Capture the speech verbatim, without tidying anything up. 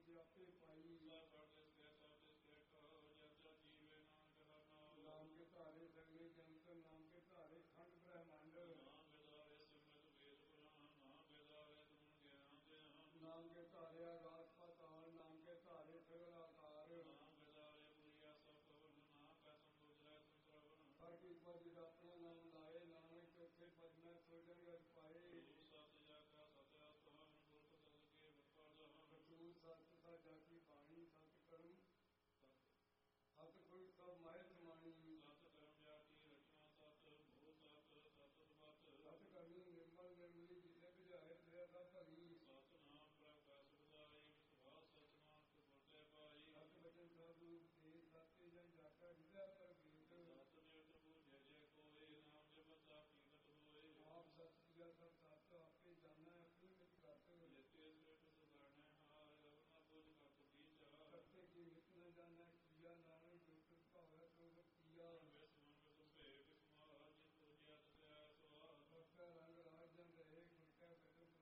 ਸਿਆਪੇ ਪਾਈ ਨਾਮ ਕੇ ਧਾਰੇ ਸਗਲੇ ਜੰਤ ਨਾਮ ਕੇ ਧਾਰੇ ਖੰਡ ਬ੍ਰਹਮੰਡ ਨਾਮ ਕੇ ਧਾਰੇ ਆਗਾਸ ਪਾਤਾਲ ਨਾਮ ਕੇ ਧਾਰੇ ਸਗਲ ਆਕਾਰ ਹਰ ਕੀ ਪਦ ਆਪਣਾ ਨਾਮ ਲਾਏ ਨਾਨਕ ਚੌਥੇ ਪਦ ਮੈਂ ਸੋਜਨ ਗਤ ਪਾਏ ਸਤਿ